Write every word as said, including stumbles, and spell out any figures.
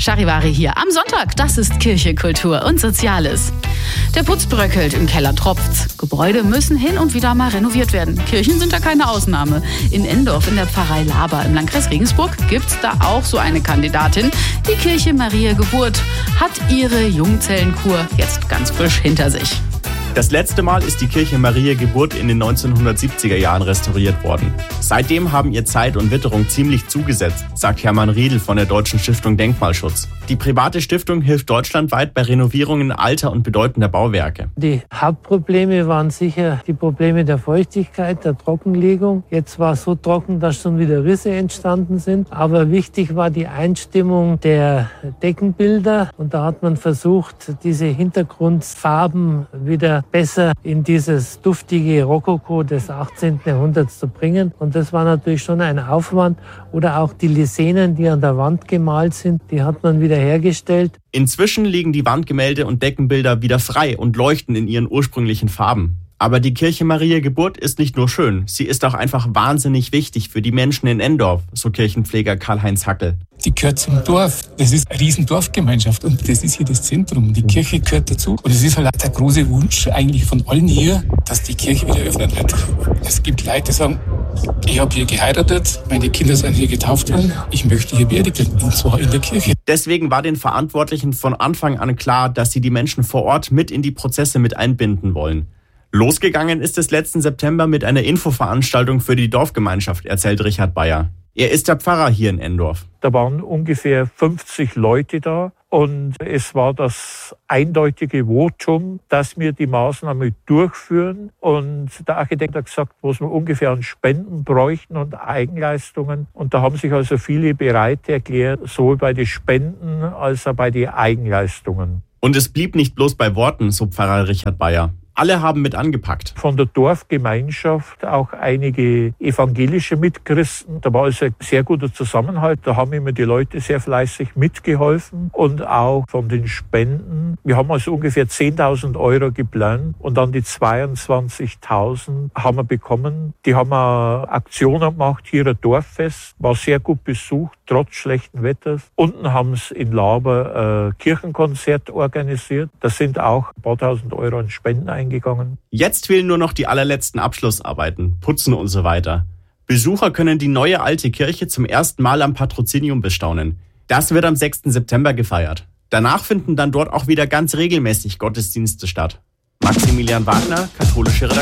Charivari hier am Sonntag. Das ist Kirche, Kultur und Soziales. Der Putz bröckelt, im Keller tropft's. Gebäude müssen hin und wieder mal renoviert werden. Kirchen sind da keine Ausnahme. In Endorf in der Pfarrei Laber im Landkreis Regensburg gibt's da auch so eine Kandidatin. Die Kirche Maria Geburt hat ihre Jungzellenkur jetzt ganz frisch hinter sich. Das letzte Mal ist die Kirche Maria Geburt in den neunzehnhundertsiebziger Jahren restauriert worden. Seitdem haben ihr Zeit und Witterung ziemlich zugesetzt, sagt Hermann Riedl von der Deutschen Stiftung Denkmalschutz. Die private Stiftung hilft deutschlandweit bei Renovierungen alter und bedeutender Bauwerke. Die Hauptprobleme waren sicher die Probleme der Feuchtigkeit, der Trockenlegung. Jetzt war es so trocken, dass schon wieder Risse entstanden sind. Aber wichtig war die Einstimmung der Deckenbilder. Und da hat man versucht, diese Hintergrundfarben wieder besser in dieses duftige Rokoko des achtzehnten Jahrhunderts zu bringen. Und das war natürlich schon ein Aufwand. Oder auch die Lisenen, die an der Wand gemalt sind, die hat man wieder hergestellt. Inzwischen liegen die Wandgemälde und Deckenbilder wieder frei und leuchten in ihren ursprünglichen Farben. Aber die Kirche Maria Geburt ist nicht nur schön, sie ist auch einfach wahnsinnig wichtig für die Menschen in Endorf, so Kirchenpfleger Karl-Heinz Hackel. Die gehört zum Dorf. Das ist eine riesen Dorfgemeinschaft und das ist hier das Zentrum. Die Kirche gehört dazu. Und es ist halt auch der große Wunsch eigentlich von allen hier, dass die Kirche wieder öffnet wird. Es gibt Leute, die sagen, ich habe hier geheiratet, meine Kinder sind hier getauft worden, ich möchte hier beerdigt werden, und zwar in der Kirche. Deswegen war den Verantwortlichen von Anfang an klar, dass sie die Menschen vor Ort mit in die Prozesse mit einbinden wollen. Losgegangen ist es letzten September mit einer Infoveranstaltung für die Dorfgemeinschaft, erzählt Richard Bayer. Er ist der Pfarrer hier in Endorf. Da waren ungefähr fünfzig Leute da und es war das eindeutige Votum, dass wir die Maßnahme durchführen. Und der Architekt hat gesagt, was wir ungefähr an Spenden bräuchten und Eigenleistungen. Und da haben sich also viele bereit erklärt, sowohl bei den Spenden als auch bei den Eigenleistungen. Und es blieb nicht bloß bei Worten, so Pfarrer Richard Bayer. Alle haben mit angepackt. Von der Dorfgemeinschaft auch einige evangelische Mitchristen. Da war also ein sehr guter Zusammenhalt. Da haben immer die Leute sehr fleißig mitgeholfen. Und auch von den Spenden. Wir haben also ungefähr zehntausend Euro geplant. Und dann die zweiundzwanzigtausend haben wir bekommen. Die haben eine Aktion gemacht, hier ein Dorffest. War sehr gut besucht, trotz schlechten Wetters. Unten haben sie in Laber ein Kirchenkonzert organisiert. Da sind auch ein paar tausend Euro an Spenden eingegangen. Jetzt fehlen nur noch die allerletzten Abschlussarbeiten, Putzen und so weiter. Besucher können die neue alte Kirche zum ersten Mal am Patrozinium bestaunen. Das wird am sechsten September gefeiert. Danach finden dann dort auch wieder ganz regelmäßig Gottesdienste statt. Maximilian Wagner, katholische Redaktion.